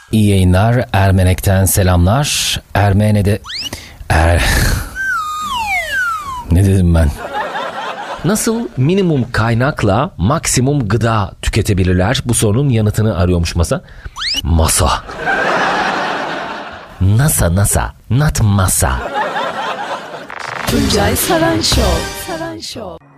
İyi yayınlar. Ermenek'ten selamlar. Ermene'de... Ne dedim ben? Nasıl minimum kaynakla maksimum gıda tüketebilirler? Bu sorunun yanıtını arıyormuş masa. Masa. NASA. Not masa. Tuncay Saran Show.